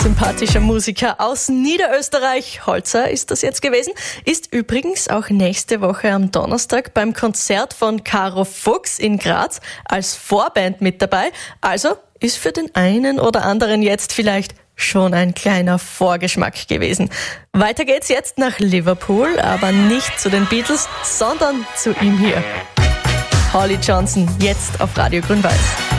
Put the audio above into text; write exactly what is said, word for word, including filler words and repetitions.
sympathischer Musiker aus Niederösterreich, Holzer ist das jetzt gewesen, ist übrigens auch nächste Woche am Donnerstag beim Konzert von Caro Fuchs in Graz als Vorband mit dabei. Also ist für den einen oder anderen jetzt vielleicht schon ein kleiner Vorgeschmack gewesen. Weiter geht's jetzt nach Liverpool, aber nicht zu den Beatles, sondern zu ihm hier. Holly Johnson, jetzt auf Radio Grün-Weiß.